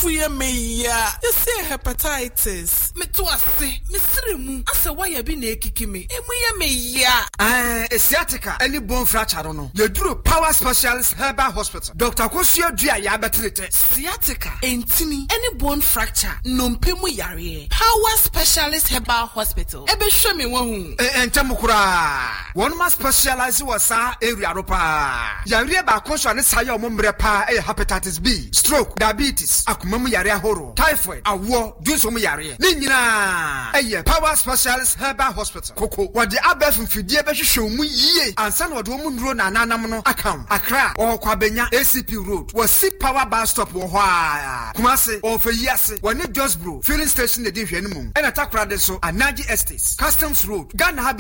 fuye me ya. You say hepatitis. Me to ase. Me siremu. Asa why bi na ekiki me. Emuye me ya. Sciatica. Any bone fracture no. You do Power Specialist Herbal Hospital. Dr. Kosio Dua ya betrete. Sciatica. Entini. Any bone fracture. Nompemu yare. Power Specialist Herbal Hospital. Ebe show me one. Entemukura. One must specialize was sa area ropa. Yare ba konso ne sayo mombre pa hepatitis B, stroke, diabetes, akumamu yare horo, typhoid, awo, dunso mu yare. Ni nyina Power Specialist Herbal Hospital. Koko wode abef mfidie be hwehwe mu yie. Ansa na wode mu nduro na nanam no akam. Accra or Kwabenya ACP Road. Was see power bar stop wo ho a. Kumase or for yase. Wani Just Bro filling station de hwe no mu. And Atakra de so Anaji Estates, Customs Road. Ghana